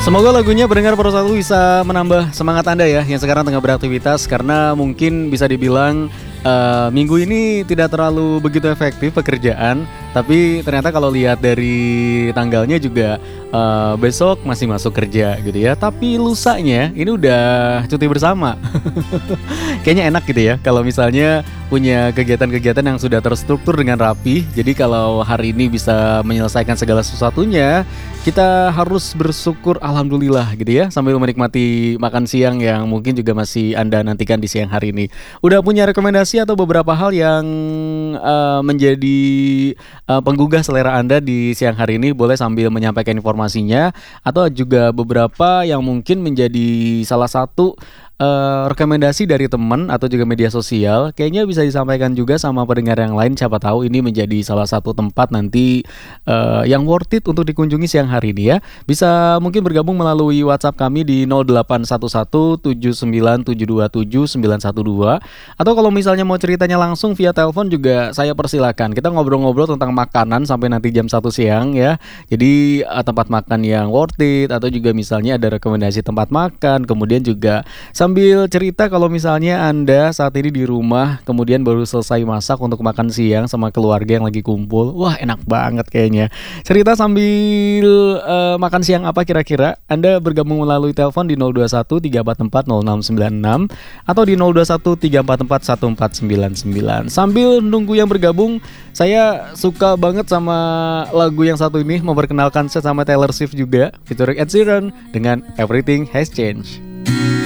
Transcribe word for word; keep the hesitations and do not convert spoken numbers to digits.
Semoga lagunya pendengar Pro satu bisa menambah semangat Anda ya yang sekarang tengah beraktivitas, karena mungkin bisa dibilang uh, minggu ini tidak terlalu begitu efektif pekerjaan. Tapi ternyata kalau lihat dari tanggalnya juga uh, besok masih masuk kerja gitu ya. Tapi lusanya ini udah cuti bersama. Kayaknya enak gitu ya kalau misalnya punya kegiatan-kegiatan yang sudah terstruktur dengan rapi. Jadi kalau hari ini bisa menyelesaikan segala sesuatunya, kita harus bersyukur alhamdulillah gitu ya, sambil menikmati makan siang yang mungkin juga masih Anda nantikan di siang hari ini. Udah punya rekomendasi atau beberapa hal yang uh, menjadi uh, penggugah selera Anda di siang hari ini? Boleh sambil menyampaikan informasinya, atau juga beberapa yang mungkin menjadi salah satu Uh, rekomendasi dari teman atau juga media sosial, kayaknya bisa disampaikan juga sama pendengar yang lain. Siapa tahu ini menjadi salah satu tempat nanti uh, yang worth it untuk dikunjungi siang hari ini ya. Bisa mungkin bergabung melalui WhatsApp kami di nol delapan satu satu tujuh sembilan tujuh dua tujuh sembilan satu dua, atau kalau misalnya mau ceritanya langsung via telepon juga saya persilakan. Kita ngobrol-ngobrol tentang makanan sampai nanti jam satu siang ya. Jadi uh, tempat makan yang worth it, atau juga misalnya ada rekomendasi tempat makan, kemudian juga sambil cerita kalau misalnya Anda saat ini di rumah, kemudian baru selesai masak untuk makan siang sama keluarga yang lagi kumpul. Wah, enak banget kayaknya. Cerita sambil uh, makan siang apa kira-kira? Anda bergabung melalui telepon di nol dua satu tiga empat empat nol enam sembilan enam atau di nol dua satu tiga empat empat satu empat sembilan sembilan. Sambil nunggu yang bergabung, saya suka banget sama lagu yang satu ini, memperkenalkan saya sama Taylor Swift juga featuring Ed Sheeran dengan Everything Has Changed.